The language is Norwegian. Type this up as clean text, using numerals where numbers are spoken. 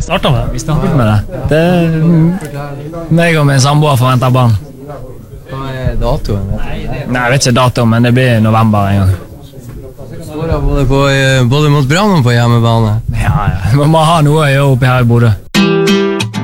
Startet med det. Vi startet med det. Det meg og min samboer forventer barn. Hva er datoen? Nei, jeg vet ikke datoen, men det blir i november en gang. Skåret både mot Brann og på hjemmebane. Ja, ja. Man må ha noe å gjøre oppe her i Bodø.